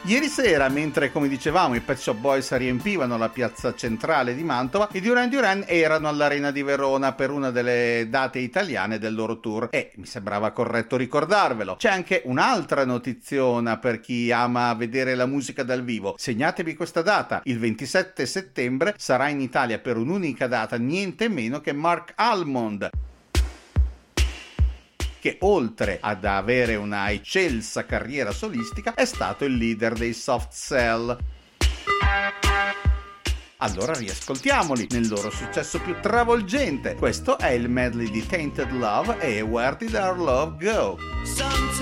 Ieri sera, mentre come dicevamo i Pet Shop Boys riempivano la piazza centrale di Mantova, i Duran Duran erano all'Arena di Verona per una delle date italiane del loro tour e mi sembrava corretto ricordarvelo. C'è anche un'altra notiziona per chi ama vedere la musica dal vivo. Segnatevi questa data: il 27 settembre sarà in Italia per un'unica data niente meno che Mark Almond, che oltre ad avere una eccelsa carriera solistica è stato il leader dei Soft Cell. Allora riascoltiamoli nel loro successo più travolgente. Questo è il medley di Tainted Love e Where Did Our Love Go?